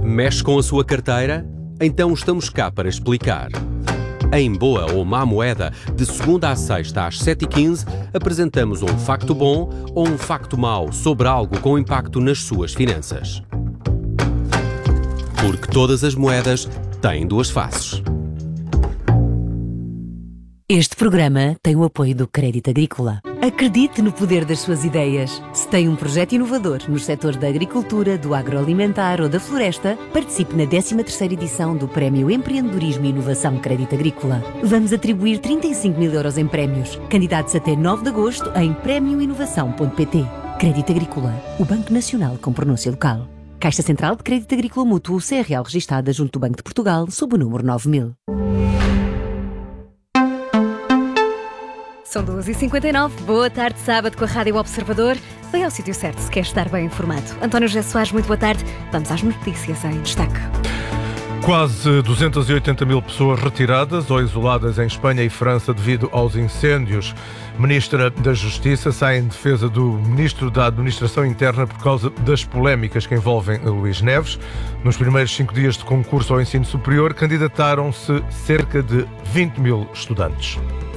Mexe com a sua carteira? Então estamos cá para explicar. Em Boa ou Má Moeda, de segunda à sexta às 7h15, apresentamos um facto bom ou um facto mau sobre algo com impacto nas suas finanças. Porque todas as moedas têm duas faces. Este programa tem o apoio do Crédito Agrícola. Acredite no poder das suas ideias. Se tem um projeto inovador nos setores da agricultura, do agroalimentar ou da floresta, participe na 13ª edição do Prémio Empreendedorismo e Inovação Crédito Agrícola. Vamos atribuir 35 mil euros em prémios. Candidatos até 9 de agosto em premioinovação.pt. Crédito Agrícola, o Banco Nacional com pronúncia local. Caixa Central de Crédito Agrícola Mútuo, CRL registada junto do Banco de Portugal, sob o número 9000. São 2h59, boa tarde, sábado com a Rádio Observador. Vem ao sítio certo se quer estar bem informado. António José Soares, muito boa tarde. Vamos às notícias em destaque. Quase 280 mil pessoas retiradas ou isoladas em Espanha e França devido aos incêndios. Ministra da Justiça sai em defesa do Ministro da Administração Interna por causa das polémicas que envolvem Luís Neves. Nos primeiros 5 dias de concurso ao ensino superior, candidataram-se cerca de 20 mil estudantes.